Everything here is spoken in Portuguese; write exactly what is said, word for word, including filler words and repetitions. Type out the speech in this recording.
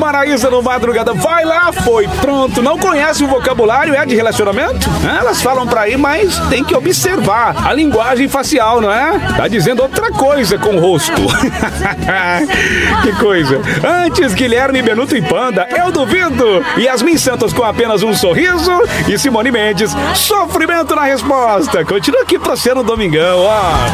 Maraísa no Madrugada. Vai lá, foi, pronto. Não conhece o vocabulário, é de relacionamento? Elas falam pra ir, mas tem que observar a linguagem facial, não é? Tá dizendo outra coisa com o rosto. Que coisa. Antes, Guilherme Benuto e Panda, eu duvido. Yasmin Santos com apenas um sorriso. E Simone Mendes, sofrimento na resposta. Continua aqui pra ser no domingão, ó.